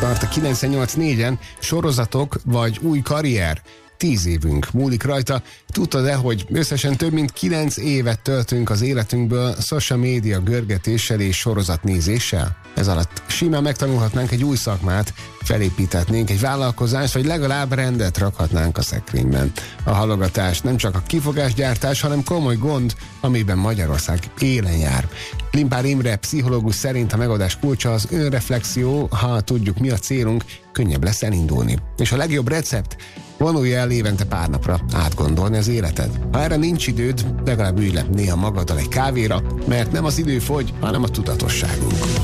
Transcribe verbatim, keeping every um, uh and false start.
tart a kilencvennyolc négyen, sorozatok vagy új karrier. Tíz évünk múlik rajta. Tudtad-e, hogy összesen több mint kilenc évet töltünk az életünkből social média görgetéssel és sorozatnézéssel? Ez alatt simán megtanulhatnánk egy új szakmát, felépíthetnénk egy vállalkozást, vagy legalább rendet rakhatnánk a szekrényben. A halogatás nem csak a kifogásgyártás, hanem komoly gond, amiben Magyarország élen jár. Limpár Imre pszichológus szerint a megoldás kulcsa az önreflexió, ha tudjuk, mi a célunk, könnyebb lesz elindulni. És a legjobb recept: vonulj el évente pár napra átgondolni az életed. Ha erre nincs időd, legalább ülj le néha magaddal egy kávéra, mert nem az idő fogy, hanem a tudatosságunk.